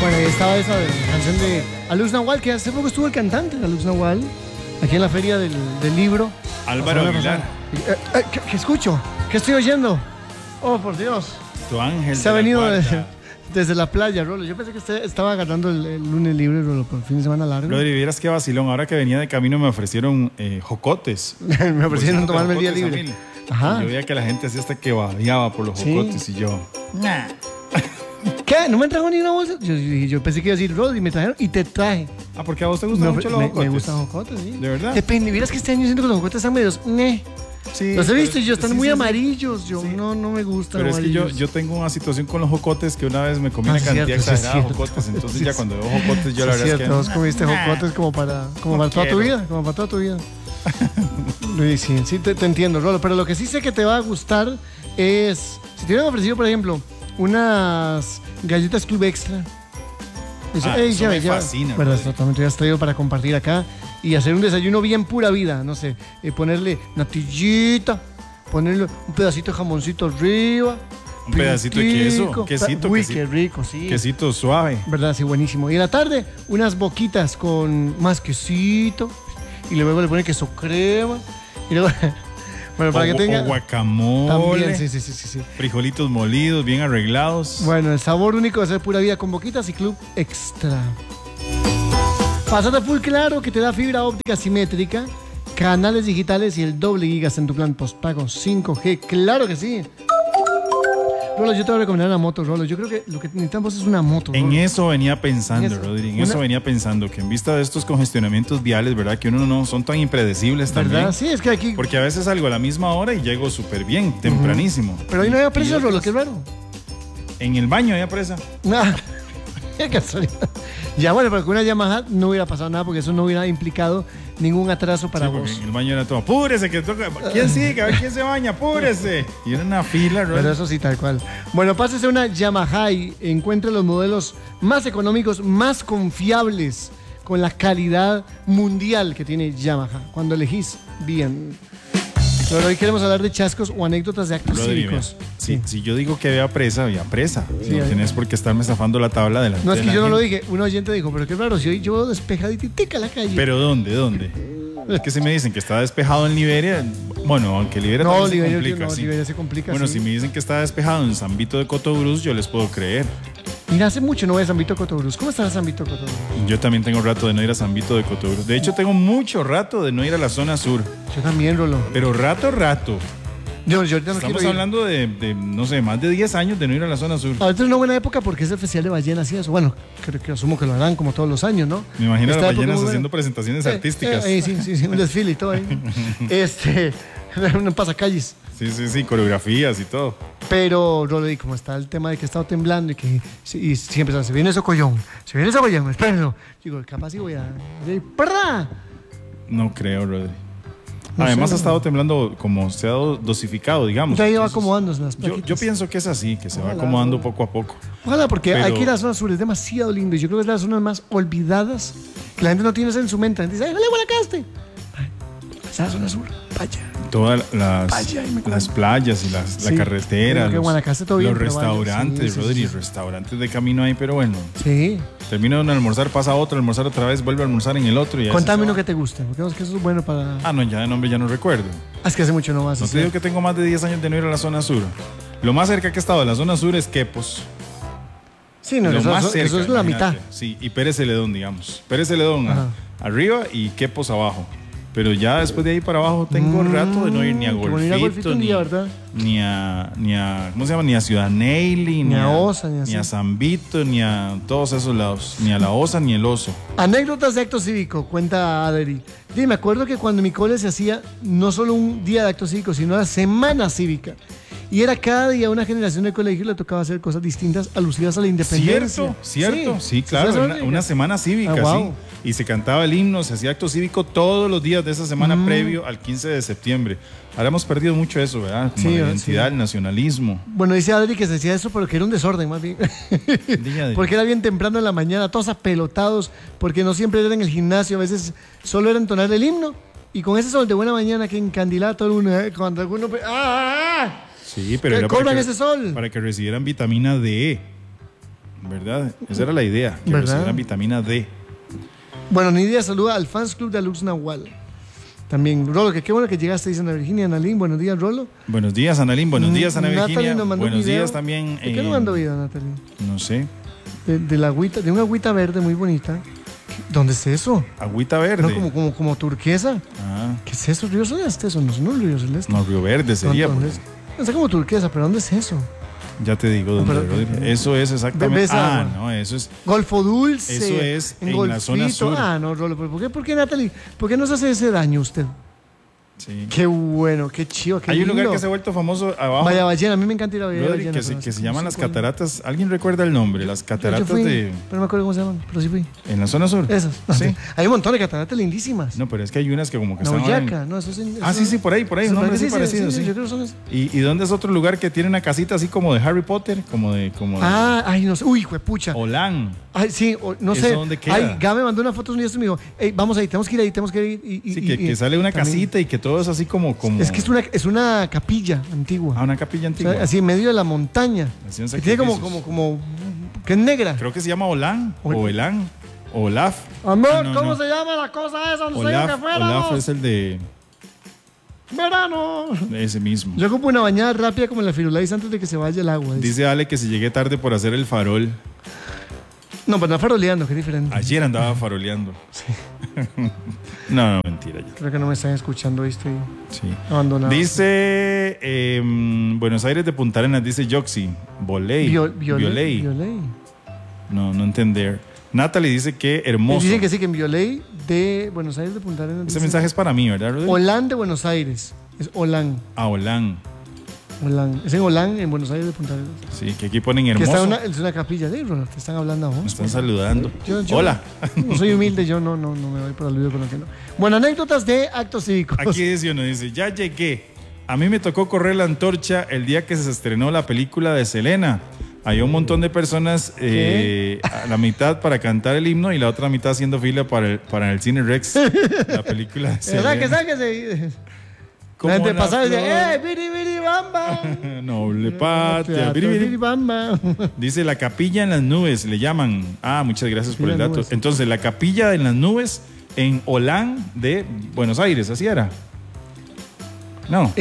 Bueno, ahí estaba esa canción de Alux Nahual, que hace poco estuvo el cantante de Alux Nahual, aquí en la feria del libro. Álvaro Aguilar. ¿Qué escucho? ¿Qué estoy oyendo? Oh, por Dios. Tu ángel. Se ha venido desde la playa, Rolo. Yo pensé que usted estaba agarrando el lunes libre, Rolo, por el fin de semana largo. Rodri, vieras qué vacilón. Ahora que venía de camino me ofrecieron jocotes. Me ofrecieron tomarme el día libre. Ajá. Yo veía que la gente hacía hasta que babeaba por los jocotes y yo... Nah. ¿Qué? ¿No me trajo ni una bolsa? Yo pensé que iba a decir, Rodri, me trajeron y te traje. Ah, porque a vos te gustan mucho los jocotes. Me gustan los jocotes, sí. ¿De verdad? Depende. Vieras que este año siento que los jocotes están medios... Sí, los he visto y yo están muy sí. amarillos. Yo no me gustan. Pero es que yo tengo una situación con los jocotes que una vez me comí una cantidad exagerada de jocotes. Entonces ya cuando veo jocotes yo la verdad es que... Vos comiste jocotes como para toda tu vida. Como para toda tu vida. Sí, te entiendo, Rolo. Pero lo que sí sé que te va a gustar es... Si te hubieran ofrecido, por ejemplo, unas galletas Club Extra. Eso me fascina. Pero totalmente ya has traído para compartir acá y hacer un desayuno bien pura vida. No sé, ponerle natillita, ponerle un pedacito de jamoncito arriba. Un pedacito de queso. Quesito. Uy, qué rico, sí. Quesito suave. ¿Verdad? Sí, buenísimo. Y en la tarde, unas boquitas con más quesito. Y luego le pone queso crema. Y luego... Bueno, para que tenga... O guacamole. También, sí. Frijolitos molidos, bien arreglados. Bueno, el sabor único de hacer pura vida con boquitas y Club Extra. Pasate full claro que te da fibra óptica simétrica, canales digitales y el doble gigas en tu plan postpago 5G. ¡Claro que sí! Rolo, yo te voy a recomendar una moto, Rolo. Yo creo que lo que necesitamos es una moto, Rolo. En eso venía pensando, Rodri. En eso venía pensando, que en vista de estos congestionamientos viales, ¿verdad? Que uno no son tan impredecibles también. ¿Verdad? Sí, es que aquí... Porque a veces salgo a la misma hora y llego súper bien, tempranísimo. Pero ahí no había presa, Rolo, qué raro. En el baño había presa. Nah, qué casualidad. Ya, bueno, pero con una Yamaha no hubiera pasado nada porque eso no hubiera implicado ningún atraso para vos. En el baño era todo, apúrese, que toca. ¿Quién sigue? A ver quién se baña, apúrese. Y era una fila, ¿no? Pero eso sí, tal cual. Bueno, pásese una Yamaha y encuentre los modelos más económicos, más confiables, con la calidad mundial que tiene Yamaha. Cuando elegís bien. Pero hoy queremos hablar de chascos o anécdotas de actos cívicos. Si yo digo que había presa. Sí, no tenés por qué estarme zafando la tabla delante. No, es de que la yo no gente. lo dije. Un oyente dijo, pero qué raro, si hoy yo veo despejadita la calle. ¿Pero dónde? Es que si me dicen que está despejado en Liberia, bueno, aunque Liberia también se complica. Sí. Liberia se complica. Bueno, sí. si me dicen que está despejado en San Vito de Cotobruz, yo les puedo creer. Mira, hace mucho no voy a San Vito de Cotobruz. ¿Cómo está San Vito de Cotobruz? Yo también tengo rato de no ir a San Vito de Cotobruz. De hecho, tengo mucho rato de no ir a la zona sur. Yo también, Rolo. Pero rato. Yo ahorita no Estamos quiero ir. hablando de, no sé, más de 10 años de no ir a la zona sur. Ahorita es una buena época porque es el Festival de Ballenas y eso. Bueno, creo que asumo que lo harán como todos los años, ¿no? Me imagino a Esta las época ballenas muy haciendo buena. presentaciones artísticas. Sí, un desfile y todo ahí. Un pasacalles. Sí, coreografías y todo. Pero, Rolo, y como está el tema de que he estado temblando y que y siempre se viene ese collón, espérenlo. Digo, capaz sí voy a... ¡Pará! No creo, Rodri. No Además sé, ha estado temblando como se ha dosificado, digamos. Ya iba acomodándose las yo plaquitas. pienso que es así, que se va Ojalá, acomodando Rodri. poco a poco. Ojalá, porque Pero- aquí en la zona sur es demasiado lindo y yo creo que es de las zonas más olvidadas que la gente no tiene eso en su mente. La gente dice, ¡ay, Guanacaste! Esa zona sur, vaya. Todas Vaya, las playas y la Sí, carretera, creo que Guanacaste todo bien, los pero vaya, restaurantes, sí, Rodri, sí. restaurantes de camino ahí, pero bueno. Sí. Termina de almorzar, pasa otro, almorzar otra vez, vuelve a almorzar en el otro. Y Contame uno no que te guste, porque vemos que eso es bueno para... Ah, no, ya de nombre ya no recuerdo. Es que hace mucho no vas. No te digo que tengo más de 10 años de no ir a la zona sur. Lo más cerca que he estado de la zona sur es Quepos. Sí, no, Lo eso, más eso cerca, es la imagínate. mitad. Sí, y Pérez Celedón, digamos. Pérez Celedón Ajá. arriba y Quepos abajo. Pero ya después de ahí para abajo tengo rato de no ir ni a qué bueno ir a Golfito, Golfito un día, ¿verdad? ni a ¿cómo se llama? Ni a Ciudad Neily, Ni a Osa, ni ni así. a San Vito, ni a todos esos lados. Ni a la Osa, ni el Oso. Anécdotas de acto cívico, cuenta Adri. Sí, me acuerdo que cuando en mi cole se hacía no solo un día de acto cívico, sino la semana cívica. Y era cada día una generación de colegio le tocaba hacer cosas distintas alusivas a la independencia. Cierto. Sí, ¿Se claro. hacía Una semana cívica, Ah, wow. sí. Y se cantaba el himno, se hacía acto cívico todos los días de esa semana previo al 15 de septiembre. Ahora hemos perdido mucho eso, ¿verdad? Como Sí, la identidad, sí. el nacionalismo. Bueno, dice Adri que se hacía eso, pero que era un desorden más bien. Porque era bien temprano en la mañana, todos apelotados, porque no siempre era en el gimnasio, a veces solo era entonar el himno. Y con ese sol de buena mañana que encandilaba a todo el mundo, cuando alguno... ¡Ah! Sí, pero Que era cobran ese sol. para que recibieran vitamina D. ¿verdad? Esa era la idea, que ¿verdad? recibieran vitamina D. Bueno, Nidia saluda al Fans Club de Alux Nahual. También, Rolo, que qué bueno que llegaste, dice Ana Virginia. Analín, buenos días, Rolo. Buenos días, Analín. Buenos días, Ana Natalie Virginia. nos mandó un Buenos video. días también. ¿De qué nos mandó video, Natalie? No sé. De la agüita, de una agüita verde muy bonita. ¿Dónde es eso? Agüita verde. No, como turquesa. Ah, ¿Qué es eso? ¿Río Celeste? Eso no es un río celeste. no, Río Verde sería. ¿Dónde es? Está como turquesa, pero ¿dónde es eso? Ya te digo dónde, pero- Rodrigo. Eso es exactamente. ¿Ves Ah, agua? no, eso es. Golfo Dulce. Eso es en la zona Golfito. sur. Ah, no, Rolo, ¿pero por qué, Natalie? ¿Por qué nos hace ese daño usted? Sí. Qué bueno, qué chido, qué Hay un lindo. lugar que se ha vuelto famoso abajo. Vaya Ballena, a mí me encanta ir a Vaya Rodri, Ballena. que se pero llaman no las sé cuál. cataratas. ¿Alguien recuerda el nombre? Las Yo cataratas fui, de. pero no me acuerdo cómo se llaman, pero sí fui. En la zona sur. Esas. Sí. Hay un montón de cataratas lindísimas. No, pero es que hay unas que como que están. ahora en- Nauyaca, no, eso es en, Ah, sí, por ahí, eso nombres sí, así parecidos, sí, sí. yo creo que son esas. ¿Y dónde es otro lugar que tiene una casita así como de Harry Potter? Como de. Ah, ay, no sé. Uy, juepucha. Olán. Ay, sí, no ¿Eso sé. dónde queda? Ay, Gabe me mandó una foto un día y me dijo, hey, vamos ahí, tenemos que ir ahí, tenemos que ir. Sí, que sale una también- casita y que todo es así como. Es que es una capilla antigua. Ah, una capilla O antigua. sea, así en medio de la montaña. Hacían Que tiene sacrificios. que es negra. Creo que se llama Olán. O Elán. Olaf. Amor, Ah, no, ¿cómo no. se llama la cosa esa? No sé Olaf, que fuéramos. Olaf es el de Verano. ese mismo. Yo ocupo una bañada rápida como en la Firulais antes de que se vaya el agua. Dice. Dice Ale que si llegué tarde por hacer el farol. No, pero no faroleando, que es diferente. Ayer andaba faroleando. No, mentira. Ya. Creo que no me están escuchando, estoy Sí. abandonado. Dice Buenos Aires de Punta Arenas, dice Joxy. Voley. Violey. No entender. Natalie dice que hermoso. Dicen que sí, que en Violey de Buenos Aires de Punta Arenas. Ese dice mensaje es para mí, ¿verdad, Rodrigo? Olán de Buenos Aires. Es Olán. Ah, Olán. Es en Olán, en Buenos Aires de Punta Arenas. Sí, que aquí ponen Que hermoso. está es una capilla de Ronald, te están hablando a vos. Me están saludando. Yo Hola. No soy humilde, yo no me voy por el video con lo que no. Bueno, anécdotas de actos cívicos. Aquí dice uno, dice, ya llegué. A mí me tocó correr la antorcha el día que se estrenó la película de Selena. Hay un montón de personas, a la mitad para cantar el himno y la otra mitad haciendo fila para el Cine Rex, la película de Selena. Sáquese. Como La gente una pasaba y flor. decía, biri, biri, bamba. Noble patria. Biri, biri. Biri, bamba. Dice la capilla en las nubes, le llaman. Ah, muchas gracias por Capilla el en las dato. nubes. Entonces, la capilla en las nubes en Olán de Buenos Aires, así era. No,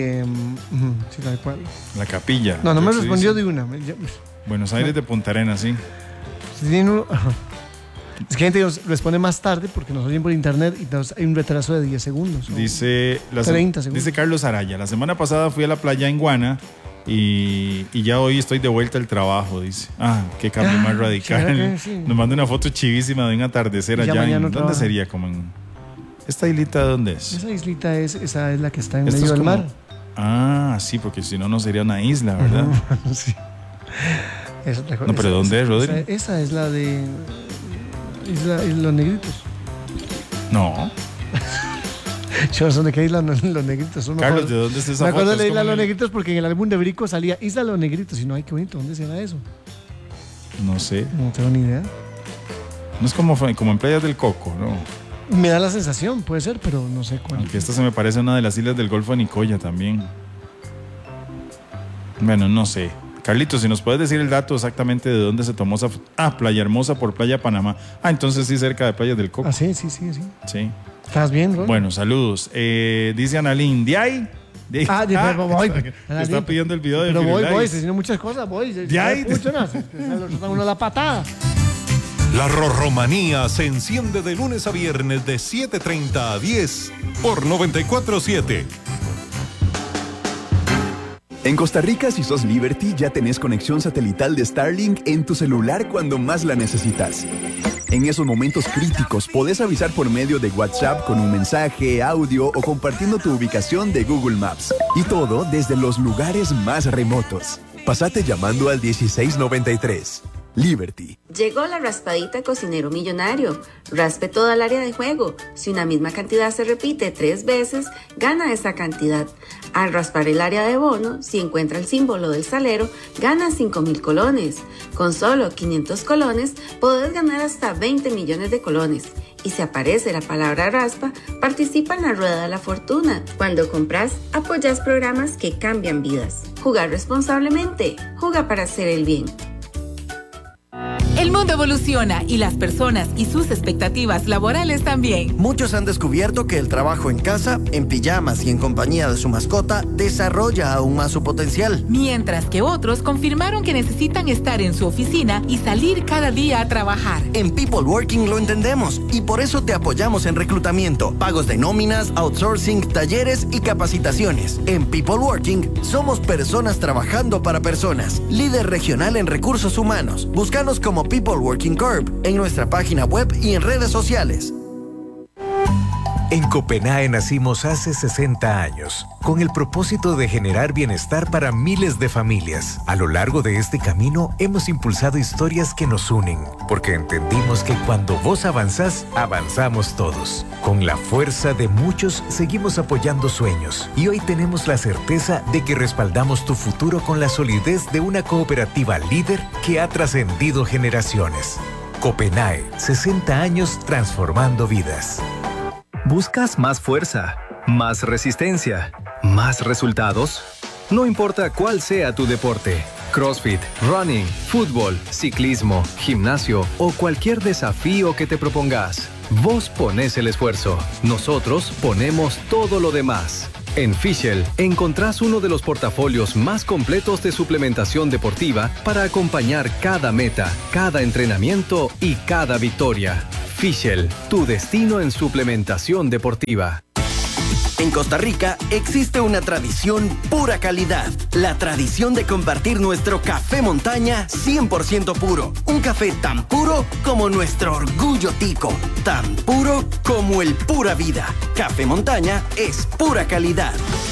Sí, tal cual. la capilla. No me Yo sí respondió dice. de una. Buenos Aires de Punta Arenas, sí. Si tiene uno- ajá. Es que gente nos responde más tarde porque nos oyen por internet y hay un retraso de 10 segundos. ¿no? Dice, 30 segundos. dice Carlos Araya, la semana pasada fui a la playa en Guana y ya hoy estoy de vuelta al trabajo, dice. Ah, qué cambio más radical. sí. Nos manda una foto chivísima de un atardecer Y ya allá. mañana ¿Dónde trabaja. sería? Como en... ¿Esta islita dónde es? Esa islita esa es la que está en Esto medio es del como- mar. Ah, sí, porque si no, no sería una isla, ¿verdad? Sí. Es otra cosa. No, pero ¿dónde es, Rodri? Esa es la de Los Negritos. No. Yo no sé de qué isla Los Negritos. No me Carlos, acuerdo. ¿de dónde es esa Me foto? acuerdo de Es la isla como Los en el- Negritos porque en el álbum de Brico salía Isla Los Negritos. Y no, ay, qué bonito, ¿dónde será eso? No sé. No tengo ni idea. No es como en Playas del Coco, ¿no? Me da la sensación, puede ser, pero no sé cuál. Aunque esta se me parece a una de las islas del Golfo de Nicoya también. Bueno, no sé. Carlitos, si nos puedes decir el dato exactamente de dónde se tomó esa... Playa Hermosa por Playa Panamá. Entonces sí, cerca de Playas del Coco. Ah, sí. Sí. ¿Estás bien, Ron? Bueno, saludos. Dice Analín, ¿de ahí? Voy. Está pidiendo el video de Pero voy, Firulais. estoy haciendo muchas cosas, voy. De ahí. Uno la patada. La Rorromanía se enciende de lunes a viernes de 7:30 a 10 por 94.7. En Costa Rica, si sos Liberty, ya tenés conexión satelital de Starlink en tu celular cuando más la necesitas. En esos momentos críticos, podés avisar por medio de WhatsApp con un mensaje, audio o compartiendo tu ubicación de Google Maps. Y todo desde los lugares más remotos. Pasate llamando al 1693. Liberty. Llegó la raspadita Cocinero Millonario. Raspe toda el área de juego. Si una misma cantidad se repite 3 veces, gana esa cantidad. Al raspar el área de bono, si encuentra el símbolo del salero, gana 5,000 colones. Con solo 500 colones, podés ganar hasta 20 millones de colones. Y si aparece la palabra raspa, participa en la Rueda de la Fortuna. Cuando compras, apoyas programas que cambian vidas. Jugar responsablemente. Juega para hacer el bien. mundo evoluciona y las personas y sus expectativas laborales también. Muchos han descubierto que el trabajo en casa, en pijamas y en compañía de su mascota desarrolla aún más su potencial. Mientras que otros confirmaron que necesitan estar en su oficina y salir cada día a trabajar. En People Working lo entendemos y por eso te apoyamos en reclutamiento, pagos de nóminas, outsourcing, talleres y capacitaciones. En People Working somos personas trabajando para personas. Líder regional en recursos humanos. Búscanos como People Working Corp en nuestra página web y en redes sociales. En Copenae nacimos hace 60 años, con el propósito de generar bienestar para miles de familias. A lo largo de este camino hemos impulsado historias que nos unen, porque entendimos que cuando vos avanzás, avanzamos todos. Con la fuerza de muchos seguimos apoyando sueños y hoy tenemos la certeza de que respaldamos tu futuro con la solidez de una cooperativa líder que ha trascendido generaciones. Copenae, 60 años transformando vidas. ¿Buscas más fuerza, más resistencia, más resultados? No importa cuál sea tu deporte, CrossFit, running, fútbol, ciclismo, gimnasio o cualquier desafío que te propongas, vos ponés el esfuerzo, nosotros ponemos todo lo demás. En Fischl encontrás uno de los portafolios más completos de suplementación deportiva para acompañar cada meta, cada entrenamiento y cada victoria. Fischl, tu destino en suplementación deportiva. En Costa Rica existe una tradición pura calidad. La tradición de compartir nuestro café montaña 100% puro. Un café tan puro como nuestro orgullo tico. Tan puro como el pura vida. Café montaña es pura calidad.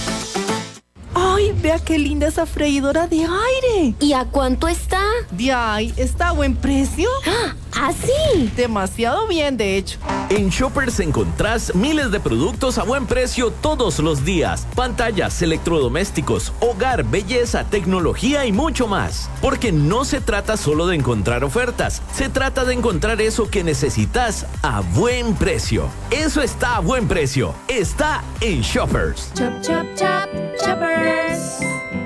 ¡Ay, vea qué linda esa freidora de aire! ¿Y a cuánto está? ¡Ay, está a buen precio! ¿Así? Demasiado bien, de hecho. En Shoppers encontrás miles de productos a buen precio todos los días. Pantallas, electrodomésticos, hogar, belleza, tecnología y mucho más. Porque no se trata solo de encontrar ofertas, se trata de encontrar eso que necesitas a buen precio. Eso está a buen precio. Está en Shoppers. Chop, chop, chop, Shoppers.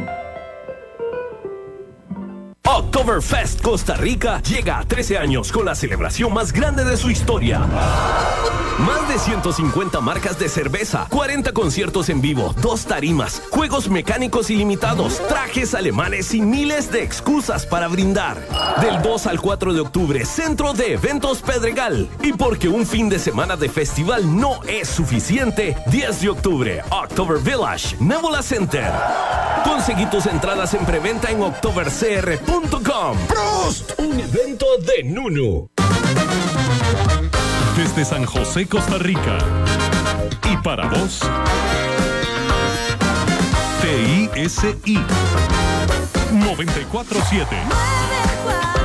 Oktoberfest Costa Rica llega a 13 años con la celebración más grande de su historia. Más de 150 marcas de cerveza, 40 conciertos en vivo, 2 tarimas, juegos mecánicos ilimitados, trajes alemanes y miles de excusas para brindar. Del 2 al 4 de octubre, Centro de Eventos Pedregal. Y porque un fin de semana de festival no es suficiente, 10 de octubre, October Village, Nebula Center. Conseguí tus entradas en preventa en octobercr.com. ¡Prost! Un evento de Nunu. Desde San José, Costa Rica. Y para vos, TISI 94.7.